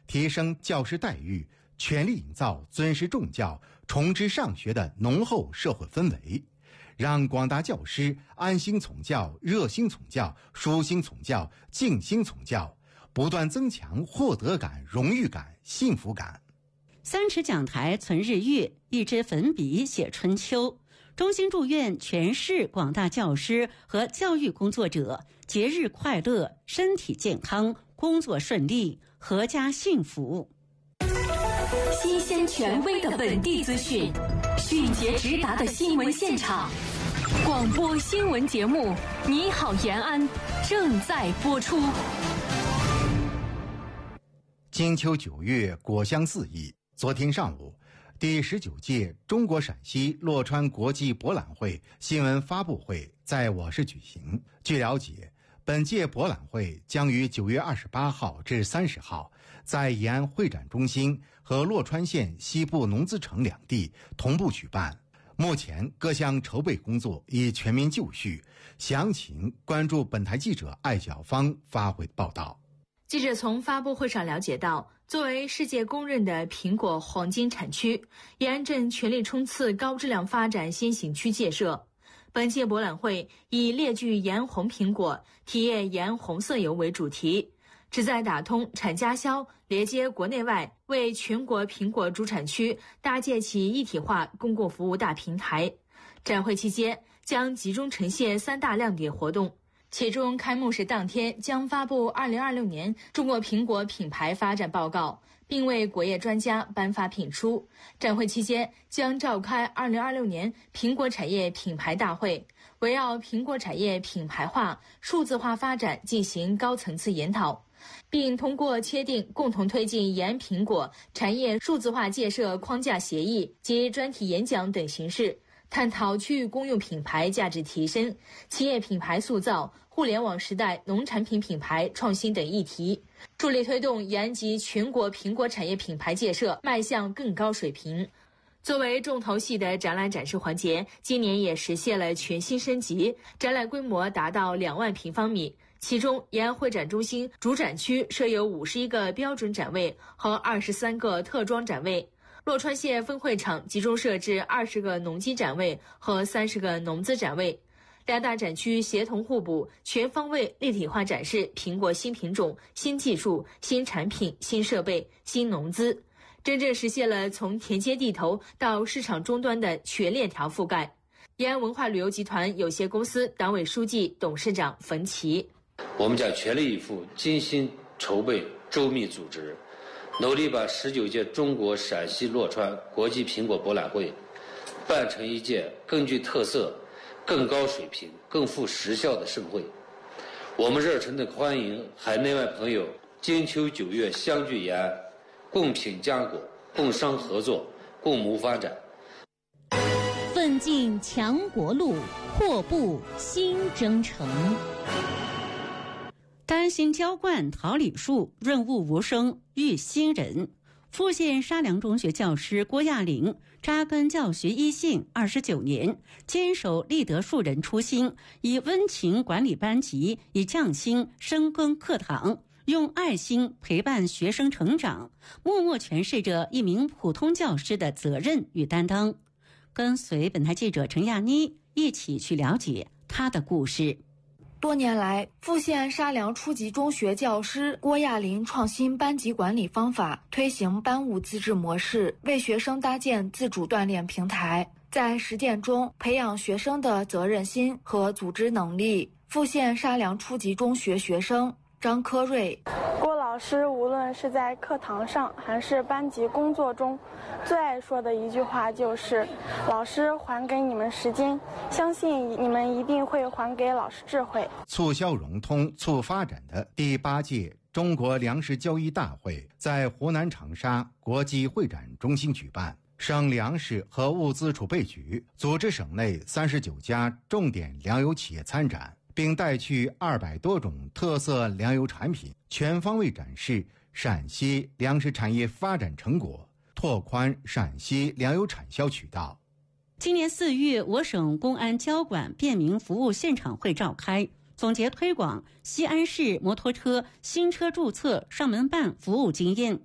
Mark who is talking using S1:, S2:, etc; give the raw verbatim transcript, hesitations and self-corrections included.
S1: 提升教师待遇，全力营造尊师重教、崇知上学的浓厚社会氛围，让广大教师安心从教、热心从教、舒心从教、尽心从教，不断增强获得感、荣誉感、幸福感。
S2: 三尺讲台存日月，一支粉笔写春秋。衷心祝愿全市广大教师和教育工作者节日快乐，身体健康，工作顺利，阖家幸福。
S3: 新鲜权威的本地资讯，迅捷直达的新闻现场，广播新闻节目《你好延安》正在播出。
S1: 金秋九月，果香四溢。昨天上午，第十九届中国陕西洛川国际博览会新闻发布会在我市举行。据了解，本届博览会将于九月二十八号至三十号在延安会展中心和洛川县西部农资城两地同步举办。目前各项筹备工作已全面就绪，详情关注本台记者艾小芳发回报道。
S4: 记者从发布会上了解到，作为世界公认的苹果黄金产区，延安正全力冲刺高质量发展先行区建设。本届博览会以列举延安红苹果、体验延安红色油为主题，旨在打通产加销，连接国内外，为全国苹果主产区搭建起一体化公共服务大平台。展会期间将集中呈现三大亮点活动，其中开幕式当天将发布二零二六年中国苹果品牌发展报告，并为国业专家颁发品书。展会期间将召开二零二六年苹果产业品牌大会，围绕苹果产业品牌化、数字化发展进行高层次研讨，并通过签订共同推进延安苹果产业数字化建设框架协议及专题演讲等形式，探讨区域公用品牌价值提升、企业品牌塑造、互联网时代农产品品牌创新等议题，助力推动延安及全国苹果产业品牌建设迈向更高水平。作为重头戏的展览展示环节，今年也实现了全新升级，展览规模达到两万平方米。其中，延安会展中心主展区设有五十一个标准展位和二十三个特装展位。洛川县分会场集中设置二十个农机展位和三十个农资展位，两大展区协同互补，全方位立体化展示苹果新品种、新技术、新产品、新设备、新农资，真正实现了从田间地头到市场终端的全链条覆盖。延安文化旅游集团有限公司党委书记、董事长冯奇：
S5: 我们将全力以赴，精心筹备，周密组织，努力把十九届中国陕西洛川国际苹果博览会办成一届更具特色、更高水平、更富实效的盛会。我们热诚地欢迎海内外朋友金秋九月相聚延安，共品浆果，共商合作，共谋发展。
S3: 奋进强国路，阔步新征程。
S2: 丹心浇灌桃李树，润物无声育新人。富县沙梁中学教师郭亚玲扎根教学一线二十九年，坚守立德树人初心，以温情管理班级，以匠心深耕课堂，用爱心陪伴学生成长，默默诠释着一名普通教师的责任与担当。跟随本台记者陈亚妮一起去了解他的故事。
S6: 多年来，富县沙梁初级中学教师郭亚玲创新班级管理方法，推行班务自治模式，为学生搭建自主锻炼平台，在实践中培养学生的责任心和组织能力。富县沙梁初级中学学生张科瑞：
S7: 郭老师无论是在课堂上还是班级工作中，最爱说的一句话就是老师还给你们时间，相信你们一定会还给老师智慧。
S1: 促销融通促发展的第八届中国粮食交易大会在湖南长沙国际会展中心举办，省粮食和物资储备局组织省内三十九家重点粮油企业参展，并带去二百多种特色粮油产品，全方位展示陕西粮食产业发展成果，拓宽陕西粮油产销渠道。
S2: 今年四月，我省公安交管便民服务现场会召开，总结推广西安市摩托车新车注册上门办服务经验，